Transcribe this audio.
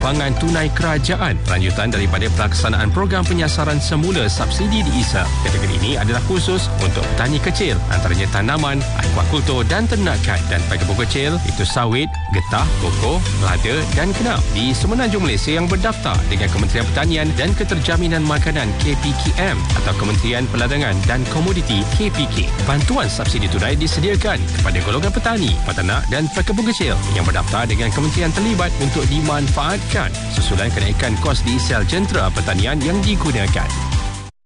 Sumbangan Tunai Kerajaan, lanjutan daripada pelaksanaan program penyasaran semula subsidi di ISA. Kategori ini adalah khusus untuk petani kecil, antaranya tanaman, aquakultur dan ternakan. Dan pekebun kecil itu sawit, getah, koko, lada dan kenaf di Semenanjung Malaysia yang berdaftar dengan Kementerian Pertanian dan Keterjaminan Makanan KPKM atau Kementerian Perdagangan dan Komoditi KPK. Bantuan subsidi tunai disediakan kepada golongan petani, peternak dan pekebun kecil yang berdaftar dengan kementerian terlibat untuk dimanfaatkan susulan kenaikan kos diesel jentera pertanian yang digunakan.